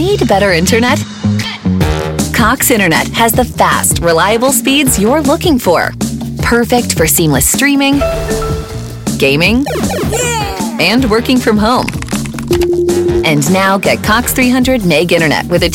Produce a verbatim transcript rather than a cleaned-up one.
Need better internet? Cox Internet has the fast, reliable speeds you're looking for. Perfect for seamless streaming, gaming, and working from home. And now get Cox three hundred meg internet with a